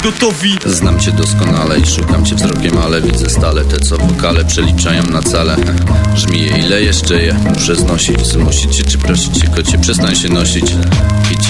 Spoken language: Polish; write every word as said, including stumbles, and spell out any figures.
gotowi. Znam cię doskonale i szukam cię wzrokiem, ale widzę stale te, co wokale przeliczają na cale. Żmiję, ile jeszcze je muszę znosić? Zmusić cię czy prosić cię, kocie, przestań się nosić.